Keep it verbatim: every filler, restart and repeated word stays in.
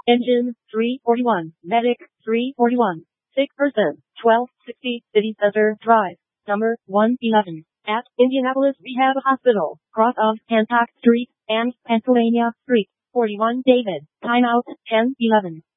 Engine, three forty-one. Medic, three forty-one. Sick person, twelve sixty, City Center Drive, number one eleven, at Indianapolis Rehab Hospital, cross of Hancock Street and Pennsylvania Street, forty-one David, timeout, ten eleven.